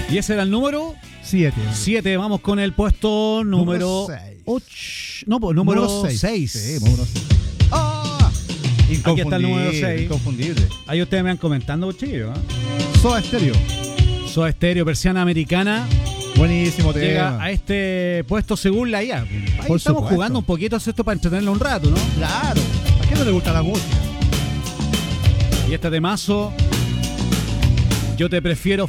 Y ese era el número 7. Vamos con el puesto número 8. No, pues número 6. Sí, número 6. ¡Ah! Aquí está el número 6. Inconfundible. Ahí ustedes me van comentando, chiquillos. Soda Stereo. Soda Stereo, Persiana Americana. Buenísimo tema. Llega a este puesto según la IA. Ahí Por estamos supuesto. jugando un poquito a esto para entretenerlo un rato, ¿no? Claro. ¿A quién no le gusta la música? Y este temazo, Yo te prefiero